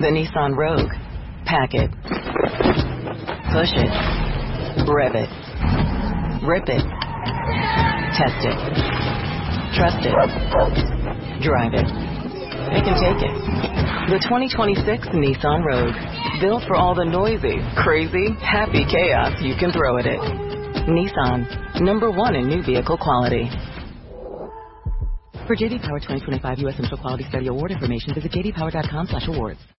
The Nissan Rogue. Pack it. Push it. Rev it. Rip it. Test it. Trust it. Drive it. It can take it. The 2026 Nissan Rogue. Built for all the noisy, crazy, happy chaos you can throw at it. Nissan. #1 in new vehicle quality. For J.D. Power 2025 U.S. Central Quality Study Award information, visit jdpower.com/awards.